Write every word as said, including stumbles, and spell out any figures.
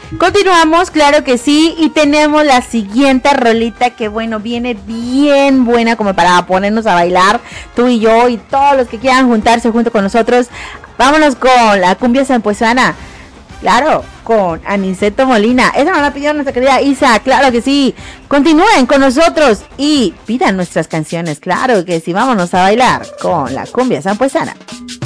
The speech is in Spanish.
Continuamos, claro que sí, y tenemos la siguiente rolita que bueno, viene bien buena como para ponernos a bailar, tú y yo y todos los que quieran juntarse junto con nosotros. Vámonos con la cumbia zampuesana, claro, con Aniceto Molina. Esa nos la pidió nuestra querida Isa, claro que sí. Continúen con nosotros y pidan nuestras canciones, claro que sí. Vámonos a bailar con la cumbia zampuesana.